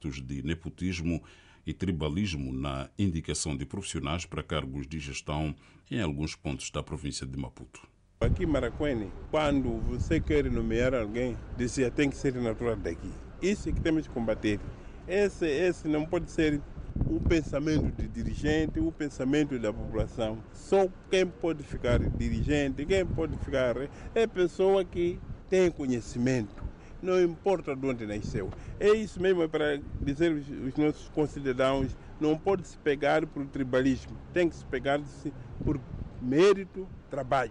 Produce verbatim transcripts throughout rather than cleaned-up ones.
atos de nepotismo e tribalismo na indicação de profissionais para cargos de gestão em alguns pontos da província de Maputo. Aqui em Maracuene, quando você quer nomear alguém, dizia tem que ser natural daqui. Isso é que temos que combater. Esse, esse não pode ser um pensamento de dirigente, um pensamento da população. Só quem pode ficar dirigente, quem pode ficar é a pessoa que tem conhecimento. Não importa de onde nasceu. É isso mesmo para dizer os nossos concidadãos, não pode se pegar por tribalismo, tem que se pegar por mérito, trabalho.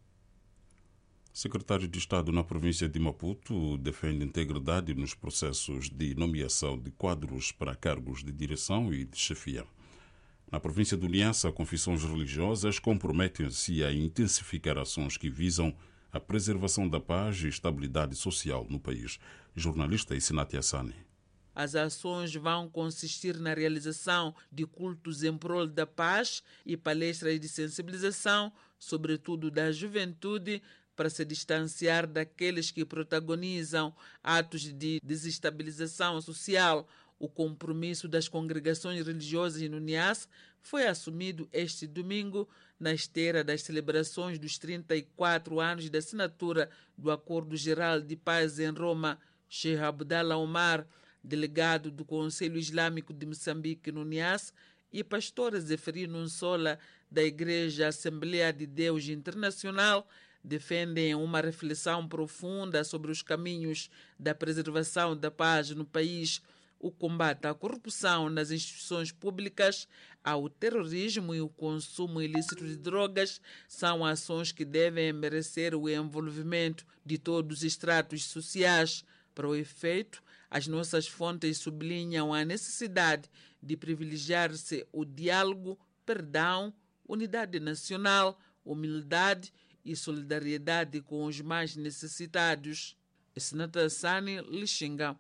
Secretário de Estado na província de Maputo defende integridade nos processos de nomeação de quadros para cargos de direção e de chefia. Na província do Niassa, confissões religiosas comprometem-se a intensificar ações que visam a preservação da paz e estabilidade social no país. Jornalista Isinati Assani. As ações vão consistir na realização de cultos em prol da paz e palestras de sensibilização, sobretudo da juventude, para se distanciar daqueles que protagonizam atos de desestabilização social. O compromisso das congregações religiosas no Niassa foi assumido este domingo na esteira das celebrações dos trinta e quatro anos da assinatura do Acordo Geral de Paz em Roma. Sheikh Abdallah Omar, delegado do Conselho Islâmico de Moçambique no Niassa, e pastor Zeferino Nsola, da Igreja Assembleia de Deus Internacional, defendem uma reflexão profunda sobre os caminhos da preservação da paz no país, o combate à corrupção nas instituições públicas, ao terrorismo e o consumo ilícito de drogas são ações que devem merecer o envolvimento de todos os estratos sociais. Para o efeito, as nossas fontes sublinham a necessidade de privilegiar-se o diálogo, perdão, unidade nacional, humildade e solidariedade com os mais necessitados. Isinati Assani, Lixinga.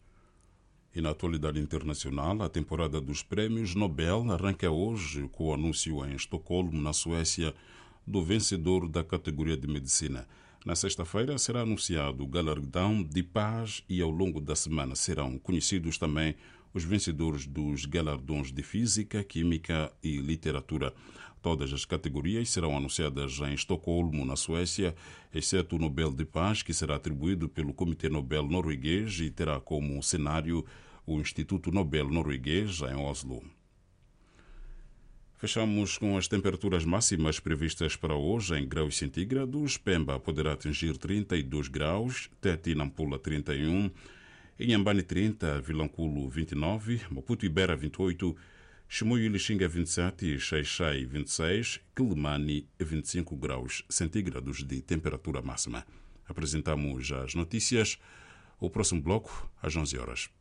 E na atualidade internacional, a temporada dos prémios Nobel arranca hoje com o anúncio em Estocolmo, na Suécia, do vencedor da categoria de medicina. Na sexta-feira será anunciado o galardão de paz e ao longo da semana serão conhecidos também os vencedores dos galardões de Física, Química e Literatura. Todas as categorias serão anunciadas em Estocolmo, na Suécia, exceto o Nobel de Paz, que será atribuído pelo Comitê Nobel norueguês e terá como cenário o Instituto Nobel norueguês em Oslo. Fechamos com as temperaturas máximas previstas para hoje em graus centígrados. Pemba poderá atingir trinta e dois graus, Tete e Nampula trinta e um, Inhambane trinta, Vilanculo vinte e nove, Maputo e Beira vinte e oito, Chimoio e Lixinga vinte e sete, Xai-Xai vinte e seis, Quilimane vinte e cinco graus centígrados de temperatura máxima. Apresentamos as notícias. O próximo bloco às onze horas.